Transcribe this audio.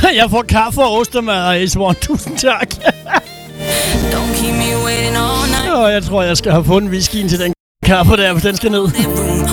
Jeg får kaffe og ostermad og Ace One. Tusind tak. Jeg tror, jeg skal have fundet whiskyen til den kaffe der, hvis den skal ned.